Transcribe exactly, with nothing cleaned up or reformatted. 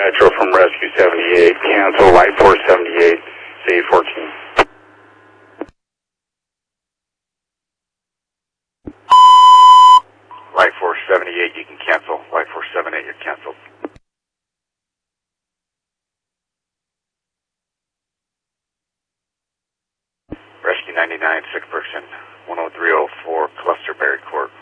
Metro from Rescue seventy-eight, cancel Light Force seventy-eight, C fourteen. Light Force seventy-eight, you can cancel. Light Force seventy-eight, you're canceled. Rescue ninety-nine, sick person, one oh three oh four, Cluster Berry Court.